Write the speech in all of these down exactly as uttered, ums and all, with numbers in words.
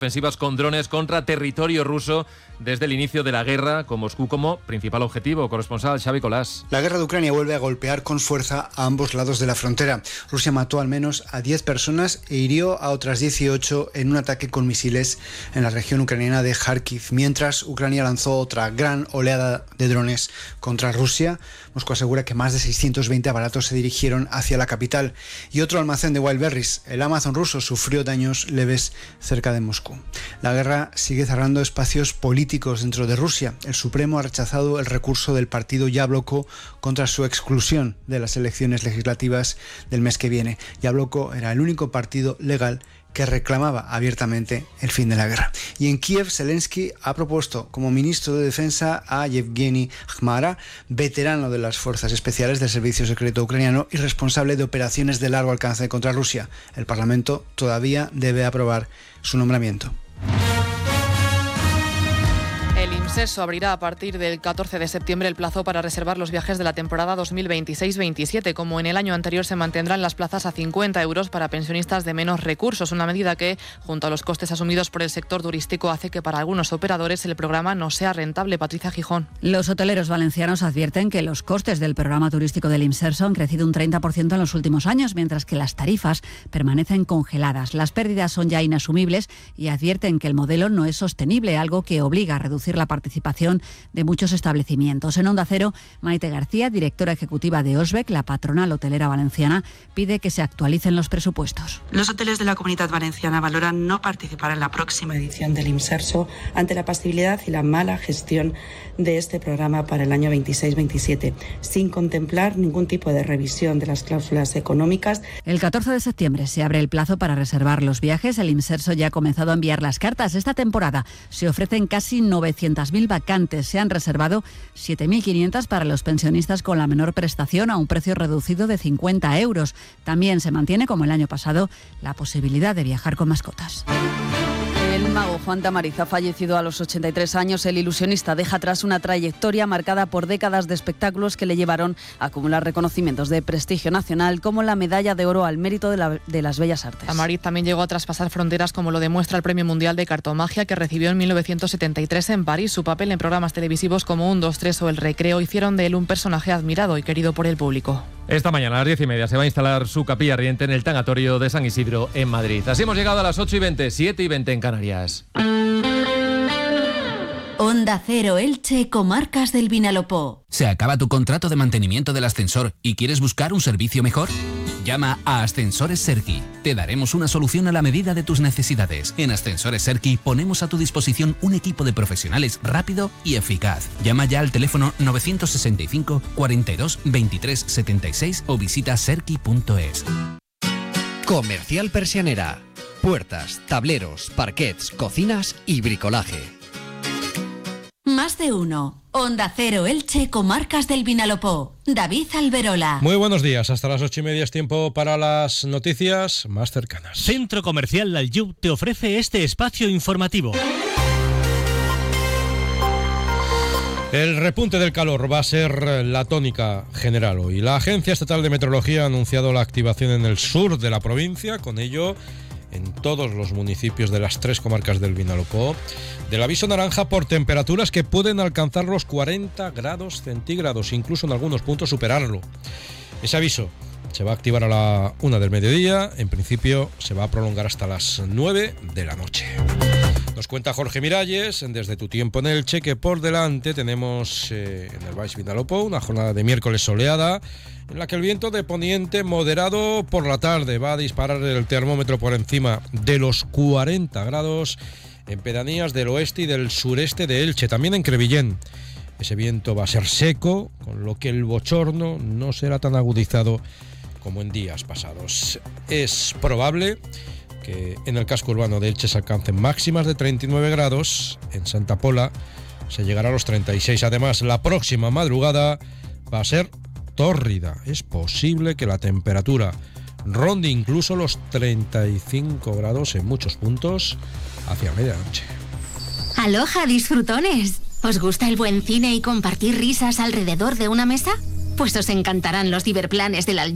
ofensivas con drones contra territorio ruso desde el inicio de la guerra, con Moscú como principal objetivo. Corresponsal Xavi Colás. La guerra de Ucrania vuelve a golpear con fuerza a ambos lados de la frontera. Rusia mató al menos a diez personas e hirió a otras dieciocho en un ataque con misiles en la región ucraniana de Kharkiv, mientras Ucrania lanzó otra gran oleada de drones contra Rusia. Moscú asegura que más de seiscientos veinte aparatos se dirigieron hacia la capital. Y otro almacén de Wildberries, el Amazon ruso, sufrió daños leves cerca de Moscú. La guerra sigue cerrando espacios políticos dentro de Rusia. El Supremo ha rechazado el recurso del partido Yabloko contra su exclusión de las elecciones legislativas del mes que viene. Yabloko era el único partido legal que reclamaba abiertamente el fin de la guerra. Y en Kiev, Zelensky ha propuesto como ministro de Defensa a Yevgeny Khmara, veterano de las fuerzas especiales del servicio secreto ucraniano y responsable de operaciones de largo alcance contra Rusia. El Parlamento todavía debe aprobar su nombramiento. El IMSESO abrirá a partir del catorce de septiembre el plazo para reservar los viajes de la temporada dos mil veintiséis veintisiete. Como en el año anterior, se mantendrán las plazas a cincuenta euros para pensionistas de menos recursos, una medida que, junto a los costes asumidos por el sector turístico, hace que para algunos operadores el programa no sea rentable. Patricia Gijón. Los hoteleros valencianos advierten que los costes del programa turístico del IMSESO han crecido un treinta por ciento en los últimos años, mientras que las tarifas permanecen congeladas. Las pérdidas son ya inasumibles y advierten que el modelo no es sostenible, algo que obliga a reducir la participación de muchos establecimientos. En Onda Cero, Maite García, directora ejecutiva de OSBEC, la patronal hotelera valenciana, pide que se actualicen los presupuestos. Los hoteles de la Comunidad Valenciana valoran no participar en la próxima edición del IMSESO ante la pasividad y la mala gestión de este programa para el año veintiséis veintisiete, sin contemplar ningún tipo de revisión de las cláusulas económicas. El catorce de septiembre se abre el plazo para reservar los viajes. El IMSESO ya ha comenzado a enviar las cartas. Esta temporada se ofrecen casi novecientas mil vacantes. Se han reservado siete mil quinientas para los pensionistas con la menor prestación a un precio reducido de cincuenta euros. También se mantiene, como el año pasado, la posibilidad de viajar con mascotas. El mago Juan Tamariz ha fallecido a los ochenta y tres años. El ilusionista deja atrás una trayectoria marcada por décadas de espectáculos que le llevaron a acumular reconocimientos de prestigio nacional, como la Medalla de Oro al Mérito de, la, de las Bellas Artes. Tamariz también llegó a traspasar fronteras, como lo demuestra el Premio Mundial de Cartomagia que recibió en mil novecientos setenta y tres en París. Su papel en programas televisivos como Un, dos, tres o El Recreo hicieron de él un personaje admirado y querido por el público. Esta mañana a las diez y media se va a instalar su capilla ardiente en el tanatorio de San Isidro, en Madrid. Así hemos llegado a las ocho y veinte, siete y veinte en Canarias. Onda Cero Elche, Comarcas del Vinalopó. ¿Se acaba tu contrato de mantenimiento del ascensor y quieres buscar un servicio mejor? Llama a Ascensores Serki. Te daremos una solución a la medida de tus necesidades. En Ascensores Serki ponemos a tu disposición un equipo de profesionales rápido y eficaz. Llama ya al teléfono novecientos sesenta y cinco, cuarenta y dos, veintitrés, setenta y seis o visita serki punto es. Comercial Persianera. Puertas, tableros, parquets, cocinas y bricolaje. Más de uno. Onda Cero Elche, Comarcas del Vinalopó. David Alberola. Muy buenos días. Hasta las ocho y media es tiempo para las noticias más cercanas. Centro Comercial Laljub te ofrece este espacio informativo. El repunte del calor va a ser la tónica general hoy. La Agencia Estatal de Meteorología ha anunciado la activación en el sur de la provincia, con ello en todos los municipios de las tres comarcas del Vinalopó, del aviso naranja por temperaturas que pueden alcanzar los cuarenta grados centígrados, incluso en algunos puntos superarlo. Ese aviso se va a activar a la una del mediodía, en principio se va a prolongar hasta las nueve de la noche. Nos cuenta Jorge Miralles, desde Tu Tiempo en Elche, que por delante tenemos eh, en el Baix Vinalopó una jornada de miércoles soleada, en la que el viento de poniente moderado por la tarde va a disparar el termómetro por encima de los cuarenta grados en pedanías del oeste y del sureste de Elche, también en Crevillén. Ese viento va a ser seco, con lo que el bochorno no será tan agudizado como en días pasados. Es probable que en el casco urbano de Elche se alcancen máximas de treinta y nueve grados, en Santa Pola se llegará a los treinta y seis. Además, la próxima madrugada va a ser tórrida. Es posible que la temperatura ronde incluso los treinta y cinco grados en muchos puntos hacia medianoche. ¡Aloha, disfrutones! ¿Os gusta el buen cine y compartir risas alrededor de una mesa? Pues os encantarán los diverplanes del Aljub.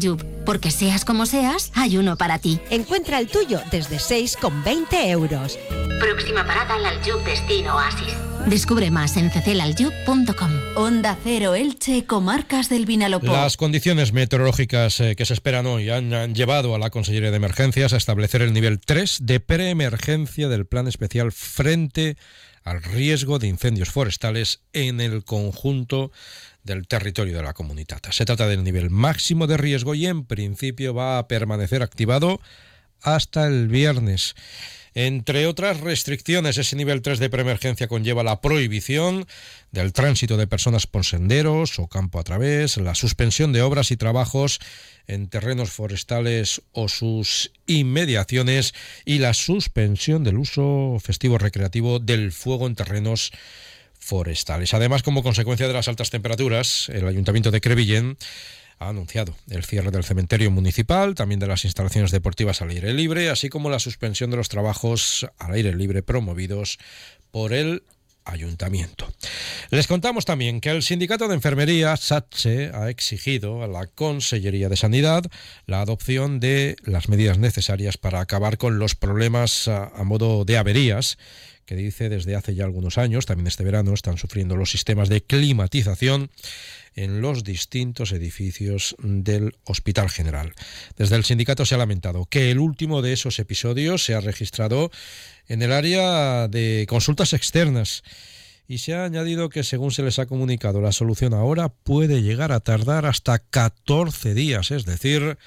Porque seas como seas, hay uno para ti. Encuentra el tuyo desde seis con veinte euros. Próxima parada Laljub Destino Oasis. Descubre más en c c laljub punto com. Onda Cero Elche, comarcas del Vinalopó. Las condiciones meteorológicas eh, que se esperan hoy han, han llevado a la Consellería de Emergencias a establecer el nivel tres de preemergencia del Plan Especial frente al riesgo de incendios forestales en el conjunto del territorio de la comunidad. Se trata del nivel máximo de riesgo y en principio va a permanecer activado hasta el viernes. Entre otras restricciones, ese nivel tres de preemergencia conlleva la prohibición del tránsito de personas por senderos o campo a través, la suspensión de obras y trabajos en terrenos forestales o sus inmediaciones y la suspensión del uso festivo recreativo del fuego en terrenos forestales. Además, como consecuencia de las altas temperaturas, el Ayuntamiento de Crevillent ha anunciado el cierre del cementerio municipal, también de las instalaciones deportivas al aire libre, así como la suspensión de los trabajos al aire libre promovidos por el Ayuntamiento. Les contamos también que el Sindicato de Enfermería, SATSE, ha exigido a la Consellería de Sanidad la adopción de las medidas necesarias para acabar con los problemas a, a modo de averías que dice desde hace ya algunos años, también este verano, están sufriendo los sistemas de climatización en los distintos edificios del Hospital General. Desde el sindicato se ha lamentado que el último de esos episodios se ha registrado en el área de consultas externas y se ha añadido que, según se les ha comunicado, la solución ahora puede llegar a tardar hasta catorce días, es decir,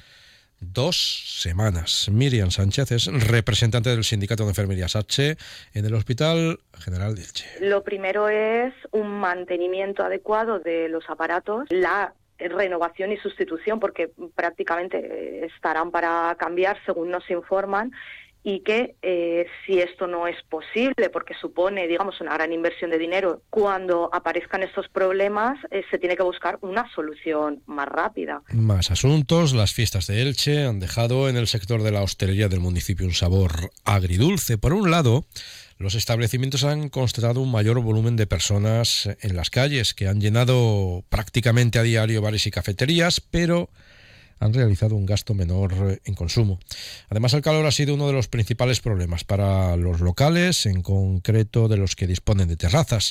dos semanas. Miriam Sánchez es representante del Sindicato de Enfermería SATSE en el Hospital General de Elche. Lo primero es un mantenimiento adecuado de los aparatos, la renovación y sustitución, porque prácticamente estarán para cambiar según nos informan, y que eh, si esto no es posible, porque supone, digamos, una gran inversión de dinero, cuando aparezcan estos problemas eh, se tiene que buscar una solución más rápida. Más asuntos. Las fiestas de Elche han dejado en el sector de la hostelería del municipio un sabor agridulce. Por un lado, los establecimientos han constatado un mayor volumen de personas en las calles, que han llenado prácticamente a diario bares y cafeterías, pero han realizado un gasto menor en consumo. Además, el calor ha sido uno de los principales problemas para los locales, en concreto de los que disponen de terrazas.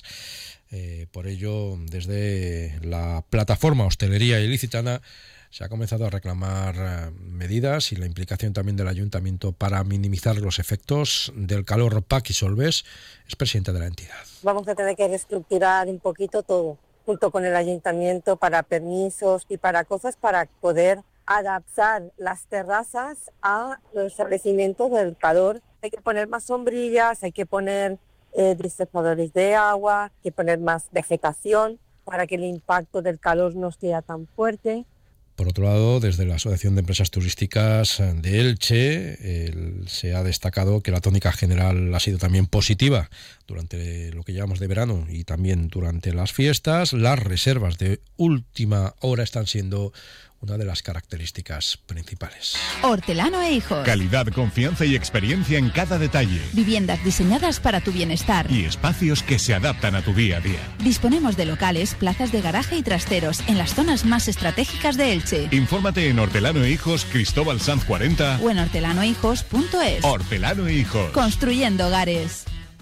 Eh, por ello, desde la plataforma Hostelería Ilicitana se ha comenzado a reclamar medidas y la implicación también del Ayuntamiento para minimizar los efectos del calor. Paqui Solves es presidenta de la entidad. Vamos a tener que reestructurar un poquito todo, junto con el Ayuntamiento, para permisos y para cosas para poder adaptar las terrazas a los establecimientos del calor. Hay que poner más sombrillas, hay que poner eh, disipadores de agua, hay que poner más vegetación para que el impacto del calor no sea tan fuerte. Por otro lado, desde la Asociación de Empresas Turísticas de Elche, el, se ha destacado que la tónica general ha sido también positiva durante lo que llevamos de verano y también durante las fiestas. Las reservas de última hora están siendo una de las características principales. Hortelano e Hijos. Calidad, confianza y experiencia en cada detalle. Viviendas diseñadas para tu bienestar. Y espacios que se adaptan a tu día a día. Disponemos de locales, plazas de garaje y trasteros en las zonas más estratégicas de Elche. Infórmate en Hortelano e Hijos, Cristóbal Sanz cuarenta o en hortelano e hijos punto es. Hortelano e Hijos. Construyendo hogares.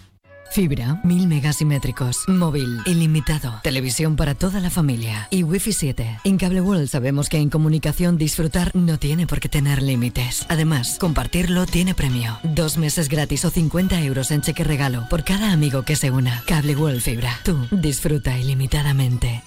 Fibra, mil megasimétricos, móvil, ilimitado, televisión para toda la familia y Wi-Fi siete. En Cable World sabemos que en comunicación disfrutar no tiene por qué tener límites. Además, compartirlo tiene premio. Dos meses gratis o cincuenta euros en cheque regalo por cada amigo que se una. Cable World Fibra. Tú disfruta ilimitadamente.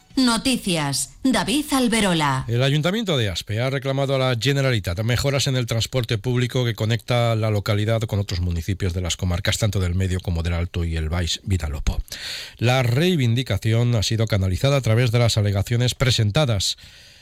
Noticias. David Alberola. El Ayuntamiento de Aspe ha reclamado a la Generalitat mejoras en el transporte público que conecta la localidad con otros municipios de las comarcas tanto del Medio como del Alto y el Baix Vinalopó. La reivindicación ha sido canalizada a través de las alegaciones presentadas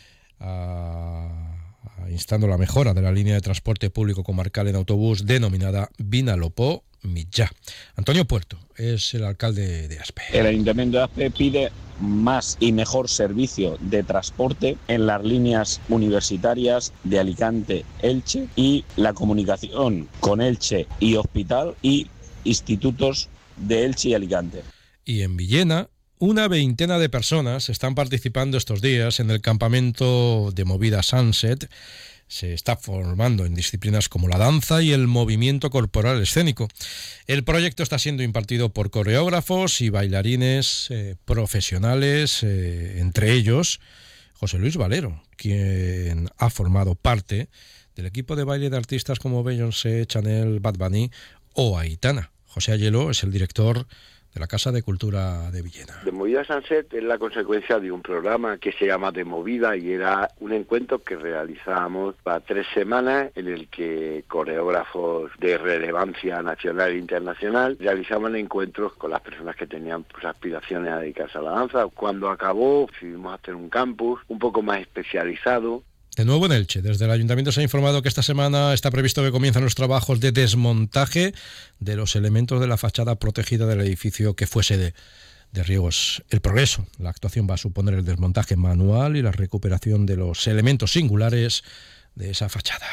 a... instando la mejora de la línea de transporte público comarcal en autobús denominada Vinalopó Mitjà. Antonio Puerto es el alcalde de Aspe. El Ayuntamiento de Aspe pide más y mejor servicio de transporte en las líneas universitarias de Alicante-Elche y la comunicación con Elche y Hospital y institutos de Elche y Alicante. Y en Villena, Una veintena de personas están participando estos días en el campamento de movida Sunset. Se está formando en disciplinas como la danza y el movimiento corporal escénico. El proyecto está siendo impartido por coreógrafos y bailarines eh, profesionales, eh, entre ellos José Luis Valero, quien ha formado parte del equipo de baile de artistas como Beyoncé, Chanel, Bad Bunny o Aitana. José Ayeló es el director de la Casa de Cultura de Villena. De Movida Sunset es la consecuencia de un programa que se llama De Movida y era un encuentro que realizábamos para tres semanas en el que coreógrafos de relevancia nacional e internacional realizaban encuentros con las personas que tenían pues, aspiraciones a dedicarse a la danza. Cuando acabó decidimos hacer un campus un poco más especializado. De nuevo en Elche, desde el Ayuntamiento se ha informado que esta semana está previsto que comiencen los trabajos de desmontaje de los elementos de la fachada protegida del edificio que fuese de, de Riegos El Progreso. La actuación va a suponer el desmontaje manual y la recuperación de los elementos singulares de esa fachada.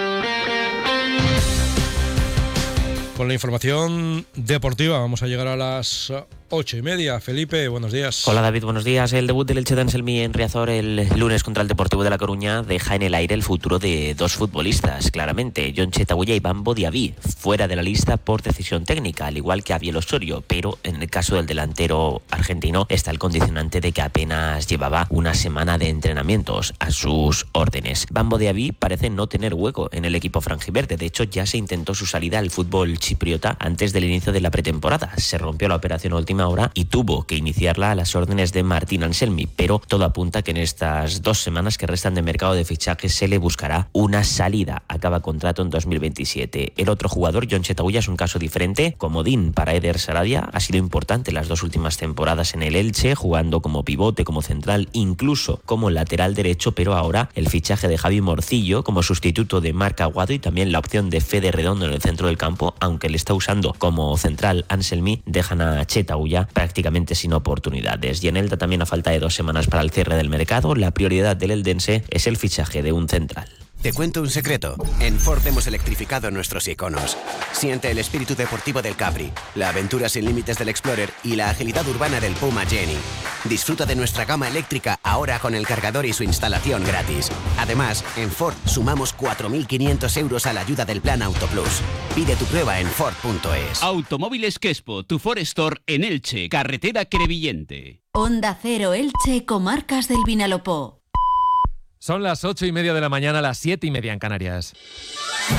Con la información deportiva vamos a llegar a las ocho y media. Felipe, buenos días. Hola David, buenos días. El debut del Elche de Anselmi en Riazor el lunes contra el Deportivo de La Coruña deja en el aire el futuro de dos futbolistas, claramente, Jon Chetahuya y Bambo Diaby, fuera de la lista por decisión técnica, al igual que Abiel Osorio, pero en el caso del delantero argentino está el condicionante de que apenas llevaba una semana de entrenamientos a sus órdenes. Bambo Diaby parece no tener hueco en el equipo franjiverde, de hecho ya se intentó su salida al fútbol chipriota antes del inicio de la pretemporada. Se rompió la operación última hora y tuvo que iniciarla a las órdenes de Martín Anselmi, pero todo apunta que en estas dos semanas que restan de mercado de fichajes se le buscará una salida. Acaba contrato en dos mil veintisiete. El otro jugador, Jon Chetahuya, es un caso diferente. Comodín para Eder Sarabia, ha sido importante las dos últimas temporadas en el Elche, jugando como pivote, como central, incluso como lateral derecho, pero ahora el fichaje de Javi Morcillo como sustituto de Marc Aguado y también la opción de Fede Redondo en el centro del campo, aunque le está usando como central Anselmi, dejan a Chetahuya prácticamente sin oportunidades. Y en Elda también a falta de dos semanas para el cierre del mercado, la prioridad del eldense es el fichaje de un central. Te cuento un secreto. En Ford hemos electrificado nuestros iconos. Siente el espíritu deportivo del Capri, la aventura sin límites del Explorer y la agilidad urbana del Puma Jenny. Disfruta de nuestra gama eléctrica ahora con el cargador y su instalación gratis. Además, en Ford sumamos cuatro mil quinientos euros a la ayuda del Plan Auto Plus. Pide tu prueba en Ford punto es. Automóviles Quespo, tu Ford Store en Elche, carretera Crevillente. Onda Cero Elche, comarcas del Vinalopó. Son las ocho y media de la mañana, las siete y media en Canarias.